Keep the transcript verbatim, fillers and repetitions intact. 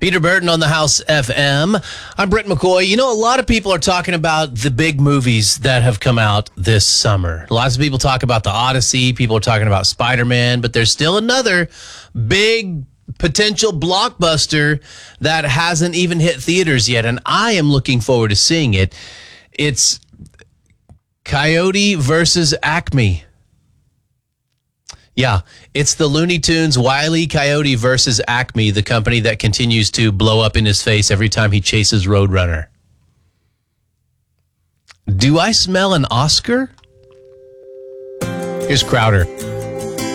Peter Burton on the House F M. I'm Brent McCoy. You know, a lot of people are talking about the big movies that have come out this summer. Lots of people talk about the Odyssey. People are talking about Spider-Man, but there's still another big potential blockbuster that hasn't even hit theaters yet, and I am looking forward to seeing it. It's Coyote versus Acme. Yeah, it's the Looney Tunes Wile E. Coyote versus Acme, the company that continues to blow up in his face every time he chases Roadrunner. Do I smell an Oscar? Here's Crowder.